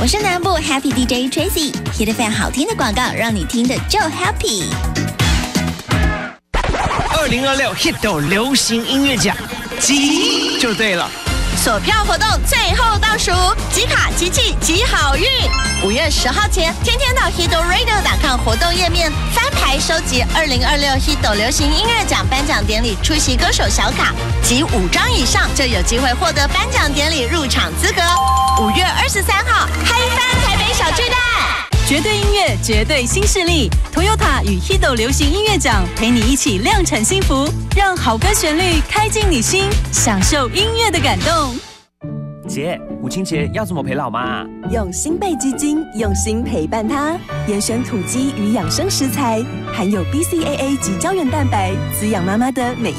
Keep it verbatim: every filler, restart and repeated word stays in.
我是南部 Happy D J Tracy，Hit F M 好听的广告，让你听的就 Happy。 二零二六 Hit 流行音乐奖，集就对了。 锁票活动最后倒数，集卡集气集好运。五月十号前，天天到 Hito Radio 打抗活动页面翻牌收集二零二六 Hito 流行音乐奖颁奖典礼出席歌手小卡，集五张以上就有机会获得颁奖典礼入场资格。五月二十三号，嗨翻台北小巨蛋。 绝对音乐，绝对新势力 ，Toyota 与 Hito 流行音乐奖陪你一起量产幸福，让好歌旋律开进你心，享受音乐的感动。 姐，母亲节要怎么陪老妈？ 用新贝基金用心陪伴她，严选土鸡与养生食材，含有 B C A A 及胶原蛋白，滋养妈妈的每一